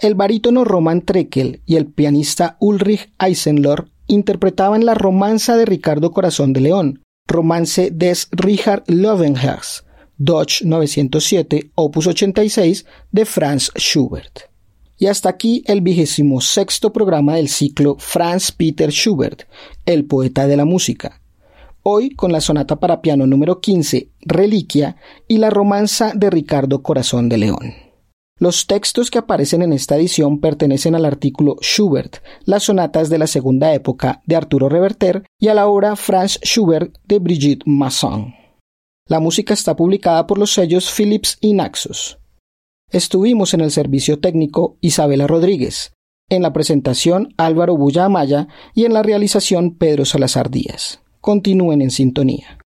El barítono Roman Treckel y el pianista Ulrich Eisenlohr interpretaban la romanza de Ricardo Corazón de León, Romance des Richard Löwenherz, Deutsch 907, opus 86 de Franz Schubert. Y hasta aquí el 26º programa del ciclo Franz Peter Schubert, el poeta de la música. Hoy con la sonata para piano número 15, Reliquia, y la romanza de Ricardo Corazón de León. Los textos que aparecen en esta edición pertenecen al artículo Schubert, las sonatas de la segunda época de Arturo Reverter y a la obra Franz Schubert de Brigitte Masson. La música está publicada por los sellos Philips y Naxos. Estuvimos en el servicio técnico Isabela Rodríguez, en la presentación Álvaro Bulla Amaya y en la realización Pedro Salazar Díaz. Continúen en sintonía.